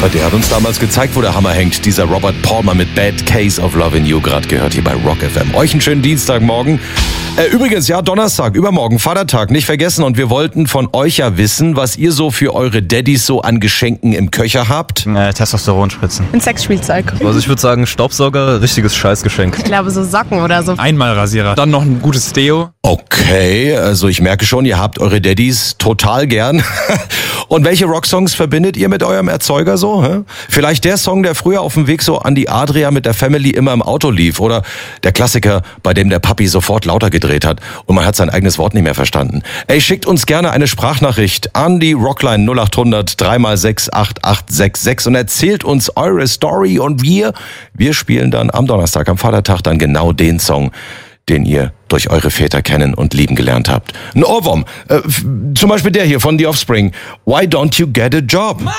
Der hat uns damals gezeigt, wo der Hammer hängt. Dieser Robert Palmer mit Bad Case of Lovin' You, gerade gehört hier bei Rock FM. Euch einen schönen Dienstagmorgen. Übrigens, ja, Donnerstag, übermorgen, Vatertag, nicht vergessen. Und wir wollten von euch ja wissen, was ihr so für eure Daddys so an Geschenken im Köcher habt. Testosteronspritzen. Ein Sexspielzeug. Also ich würde sagen Staubsauger, richtiges Scheißgeschenk. Ich glaube so Socken oder so. Einmalrasierer. Dann noch ein gutes Deo. Okay, also ich merke schon, ihr habt eure Daddys total gern. Und welche Rocksongs verbindet ihr mit eurem Erzeuger so? Hä? Vielleicht der Song, der früher auf dem Weg so an die Adria mit der Family immer im Auto lief. Oder der Klassiker, bei dem der Papi sofort lauter gedreht hat und man hat sein eigenes Wort nicht mehr verstanden. Ey, schickt uns gerne eine Sprachnachricht an die Rockline 0800 3x6 8866 und erzählt uns eure Story und wir spielen dann am Donnerstag, am Vatertag, dann genau den Song, den ihr durch eure Väter kennen und lieben gelernt habt. Ein Ohrwurm, zum Beispiel der hier von The Offspring. Why don't you get a job?